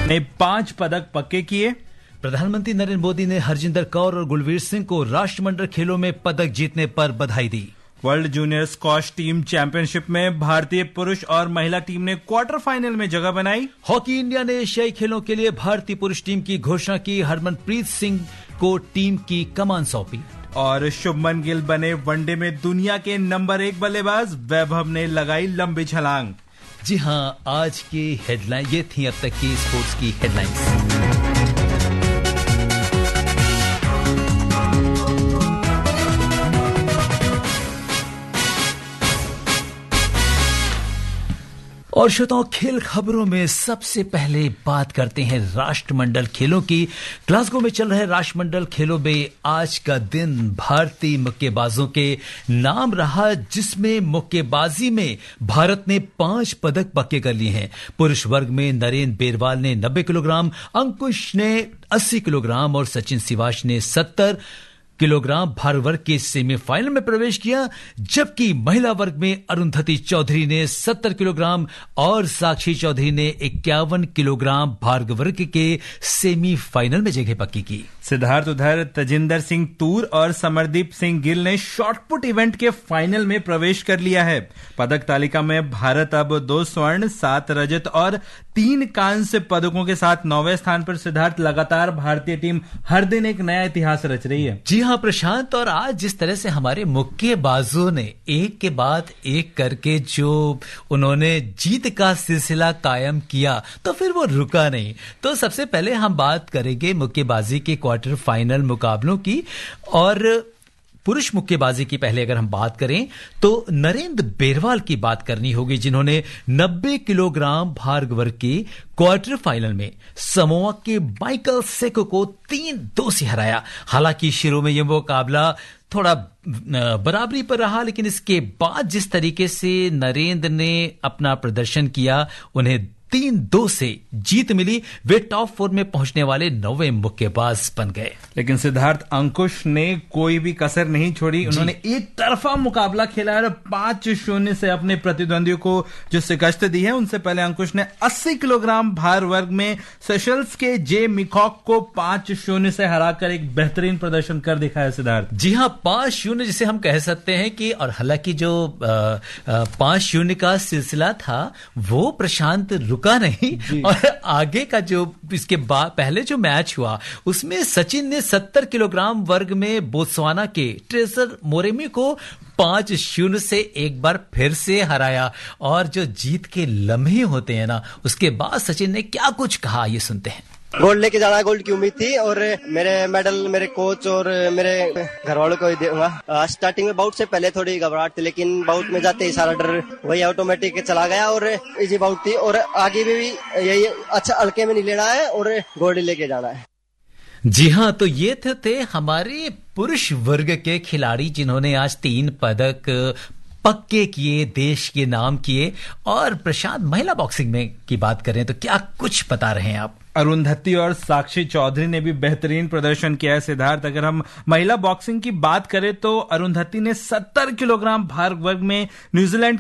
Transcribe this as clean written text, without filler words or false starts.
ने 5 पदक पक्के किए। प्रधानमंत्री नरेंद्र मोदी ने हरजिंदर कौर और गुलवीर सिंह को राष्ट्रमंडल खेलों में पदक जीतने पर बधाई दी। World junior squash team championship में भारतीय पुरुष और महिला टीम ने क्वार्टर फाइनल में जगह बनाई। हॉकी इंडिया ने एशियाई खेलों के लिए भारतीय पुरुष टीम की घोषणा की। हरमनप्रीत सिंह को टीम की कमान सौंपी। और शुभमन गिल बने वनडे में दुनिया के नंबर 1 बल्लेबाज। वैभव ने लगाई लंबी छलांग। जी हां, आज की हेडलाइन ये थी अब तक की स्पोर्ट्स की हेडलाइंस। और श्रोताओं, खेल खबरों में सबसे पहले बात करते हैं राष्ट्रमंडल खेलों की। ग्लासगो में चल रहे राष्ट्रमंडल खेलों में आज का दिन भारतीय मुक्केबाजों के नाम रहा, जिसमें मुक्केबाजी में भारत ने 5 पदक पक्के कर लिए हैं। पुरुष वर्ग में नरेंद्र बेरवाल ने 90 किलोग्राम, अंकुश ने 80 किलोग्राम और सचिन सिवाच ने 70 किलोग्राम भार वर्ग के सेमीफाइनल में प्रवेश किया। जबकि महिला वर्ग में अरुंधति चौधरी ने 70 किलोग्राम और साक्षी चौधरी ने 51 किलोग्राम भार वर्ग के सेमीफाइनल में जगह पक्की की। सिद्धार्थ उधर तजिंदर सिंह तूर और समरदीप सिंह गिल ने शॉटपुट इवेंट के फाइनल में प्रवेश कर लिया है। पदक तालिका में भारत अब 2 स्वर्ण, 7 रजत और 3 कांस्य पदकों के साथ 9वें स्थान पर। सिद्धार्थ, लगातार भारतीय टीम हर दिन एक नया इतिहास रच रही है। जी हां प्रशांत, और आज जिस तरह से हमारे मुक्केबाजों ने एक के बाद एक करके जो उन्होंने जीत का सिलसिला कायम किया, तो फिर वो रुका नहीं। तो सबसे पहले हम बात करेंगे मुक्केबाजी के क्वार्टर फाइनल मुकाबलों की। और पुरुष मुक्केबाजी की पहले अगर हम बात करें तो नरेंद्र बेरवाल की बात करनी होगी, जिन्होंने 90 किलोग्राम भार वर्ग के क्वार्टर फाइनल में समोआ के माइकल सेको को 3-2 से हराया। हालांकि शुरू में यह मुकाबला थोड़ा बराबरी पर रहा, लेकिन इसके बाद जिस तरीके से नरेंद्र ने अपना प्रदर्शन किया, उन्हें 3-2 से जीत मिली। वे टॉप 4 में पहुंचने वाले 9वें मुक्केबाज बन गए। लेकिन सिद्धार्थ, अंकुश ने कोई भी कसर नहीं छोड़ी। उन्होंने एक तरफा मुकाबला खेला और 5-0 से अपने प्रतिद्वंदियों को जो शिकस्त दी है। उनसे पहले अंकुश ने 80 किलोग्राम भार वर्ग में सेशल्स के जे मिकॉक को 5-0 से हराकर एक बेहतरीन प्रदर्शन कर दिखाया। सिद्धार्थ जी हां, 5-0 जिसे हम कह सकते हैं कि, और हालांकि जो 5-0 का सिलसिला था वो प्रशांत रुका नहीं। और आगे का जो इसके बाद पहले जो मैच हुआ उसमें सचिन ने 70 किलोग्राम वर्ग में बोत्सवाना के ट्रेजर मोरेमी को 5-0 से एक बार फिर से हराया। और जो जीत के लम्हे होते हैं ना, उसके बाद सचिन ने क्या कुछ कहा, ये सुनते हैं। गोल्ड लेके जाना है, गोल्ड की उम्मीद थी और मेरे मेडल मेरे कोच और मेरे घर वालों को ही दूंगा। स्टार्टिंग में बाउट से पहले थोड़ी घबराहट थी, लेकिन बाउट में जाते ही सारा डर वही ऑटोमेटिक चला गया और इजी बाउट थी। और आगे भी यही अच्छा हल्के में नहीं लेना है और गोल्ड लेके जाना है। जी हां, तो ये थे हमारे पुरुष वर्ग के खिलाड़ी, जिन्होंने आज 3 पदक पक्के किए, देश के नाम किए। और प्रशांत, महिला बॉक्सिंग में की बात करें तो क्या कुछ बता रहे हैं आप? अरुंधति और साक्षी चौधरी ने भी बेहतरीन प्रदर्शन किया है। सिद्धार्थ, अगर हम महिला बॉक्सिंग की बात करें तो अरुंधति ने 70 किलोग्राम भार वर्ग में न्यूजीलैंड